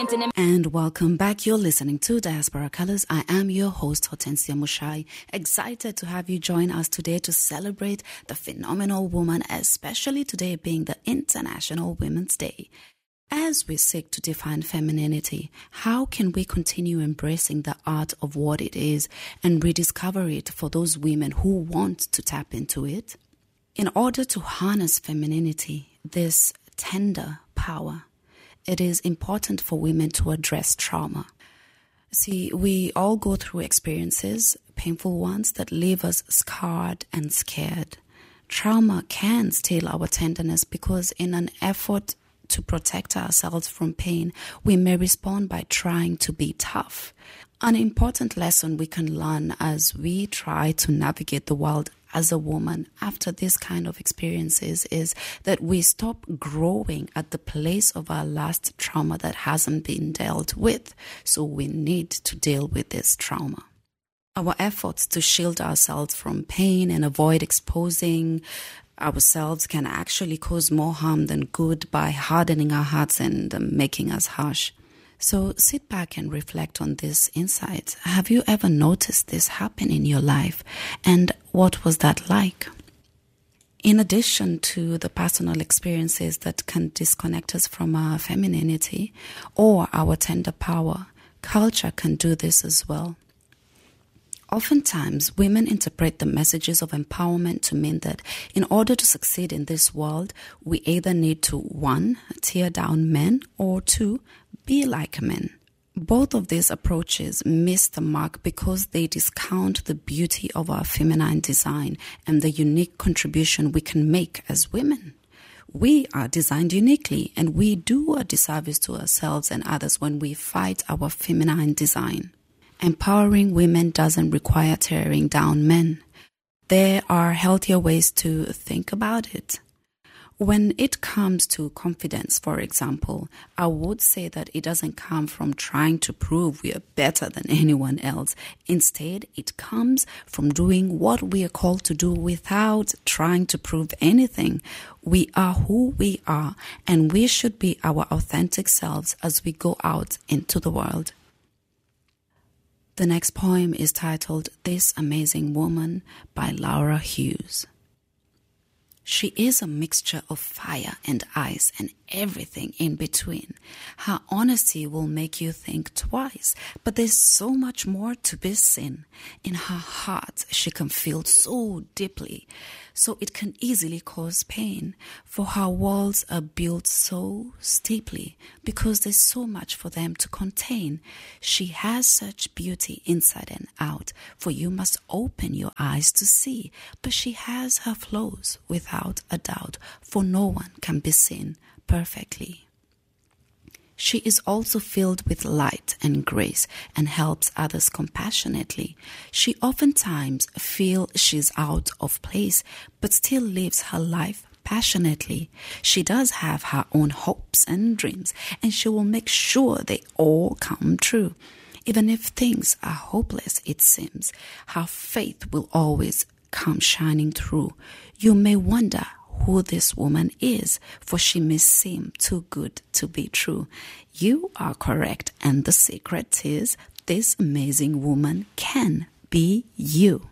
And welcome back. You're listening to Diaspora Colors. I am your host, Hortensia Mushai. Excited to have you join us today to celebrate the phenomenal woman, especially today being the International Women's Day. As we seek to define femininity, how can we continue embracing the art of what it is and rediscover it for those women who want to tap into it? In order to harness femininity, this tender power, it is important for women to address trauma. See, we all go through experiences, painful ones, that leave us scarred and scared. Trauma can steal our tenderness because in an effort to protect ourselves from pain, we may respond by trying to be tough. An important lesson we can learn as we try to navigate the world as a woman after this kind of experiences is that we stop growing at the place of our last trauma that hasn't been dealt with. So we need to deal with this trauma. Our efforts to shield ourselves from pain and avoid exposing ourselves can actually cause more harm than good by hardening our hearts and making us harsh. So sit back and reflect on this insight. Have you ever noticed this happen in your life? And what was that like? In addition to the personal experiences that can disconnect us from our femininity or our tender power, culture can do this as well. Oftentimes, women interpret the messages of empowerment to mean that in order to succeed in this world, we either need to 1, tear down men, or 2, be like men. Both of these approaches miss the mark because they discount the beauty of our feminine design and the unique contribution we can make as women. We are designed uniquely, and we do a disservice to ourselves and others when we fight our feminine design. Empowering women doesn't require tearing down men. There are healthier ways to think about it. When it comes to confidence, for example, I would say that it doesn't come from trying to prove we are better than anyone else. Instead, it comes from doing what we are called to do without trying to prove anything. We are who we are, and we should be our authentic selves as we go out into the world. The next poem is titled This Amazing Woman by Laura Hughes. She is a mixture of fire and ice and everything in between. Her honesty will make you think twice, but there's so much more to be seen. In her heart, she can feel so deeply, so it can easily cause pain, for her walls are built so steeply because there's so much for them to contain. She has such beauty inside and out, for you must open your eyes to see, but she has her flaws without a doubt, for no one can be seen perfectly. She is also filled with light and grace and helps others compassionately. She oftentimes feels she's out of place, but still lives her life passionately. She does have her own hopes and dreams, and she will make sure they all come true. Even if things are hopeless, it seems, her faith will always come shining through. You may wonder who this woman is, for she may seem too good to be true. You are correct, and the secret is this amazing woman can be you.